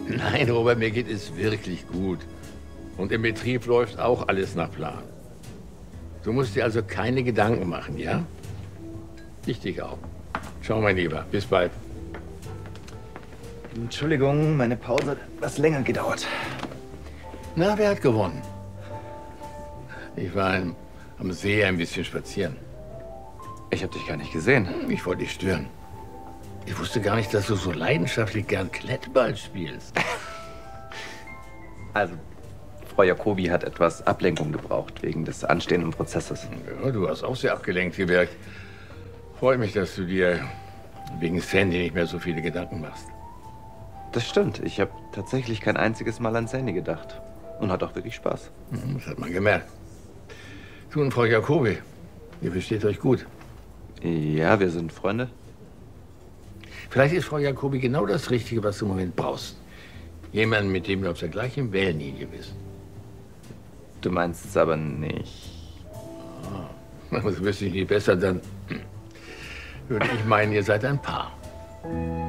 Nein, Robert, mir geht es wirklich gut. Und im Betrieb läuft auch alles nach Plan. Du musst dir also keine Gedanken machen, ja? Richtig auch. Ciao, mein Lieber. Bis bald. Entschuldigung, meine Pause hat etwas länger gedauert. Na, wer hat gewonnen? Ich war am See ein bisschen spazieren. Ich habe dich gar nicht gesehen. Ich wollte dich stören. Ich wusste gar nicht, dass du so leidenschaftlich gern Klettball spielst. Also, Frau Jacobi hat etwas Ablenkung gebraucht wegen des anstehenden Prozesses. Ja, du hast auch sehr abgelenkt gewirkt. Freut mich, dass du dir wegen Sandy nicht mehr so viele Gedanken machst. Das stimmt. Ich habe tatsächlich kein einziges Mal an Sandy gedacht. Und hat auch wirklich Spaß. Das hat man gemerkt. Du und Frau Jacobi, ihr versteht euch gut. Ja, wir sind Freunde. Vielleicht ist Frau Jacobi genau das Richtige, was du im Moment brauchst. Jemanden, mit dem du auf der gleichen Wellenlinie bist. Du meinst es aber nicht. Das wüsste ich nicht besser, dann würde ich meinen, ihr seid ein Paar.